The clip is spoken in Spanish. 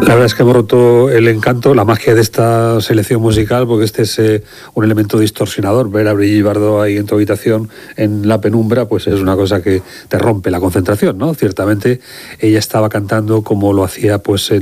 La verdad es que hemos roto el encanto, la magia de esta selección musical, porque este es un elemento distorsionador. Ver a Brigitte Bardot ahí en tu habitación, en la penumbra, pues es una cosa que te rompe la concentración, ¿no? Ciertamente ella estaba cantando como lo hacía pues